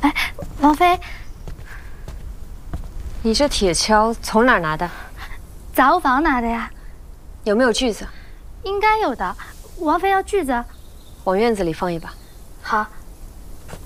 哎，王妃， 你这铁锹从哪儿拿的？ 杂物房拿的呀。 有没有锯子？ 应该有的。王妃要锯子？ 往院子里放一把。 好。